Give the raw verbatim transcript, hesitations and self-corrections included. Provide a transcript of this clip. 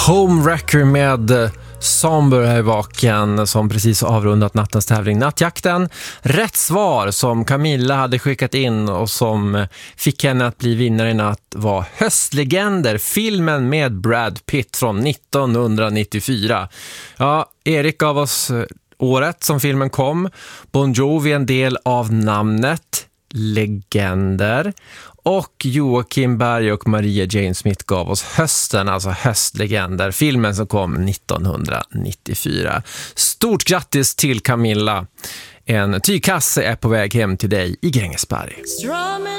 Homewrecker med Somber här i vaken som precis avrundat nattens tävling Nattjakten. Rätt svar som Camilla hade skickat in och som fick henne att bli vinnare i natt var Höstlegender, filmen med Brad Pitt från nittonhundranittiofyra. Ja, Erik gav oss året som filmen kom. Bon Jovi en del av namnet Legender. Och Joakim Berg och Maria Jane Smith gav oss hösten, alltså Höstlegender, filmen som kom nittonhundranittiofyra. Stort grattis till Camilla. En tygkasse är på väg hem till dig i Grängesberg.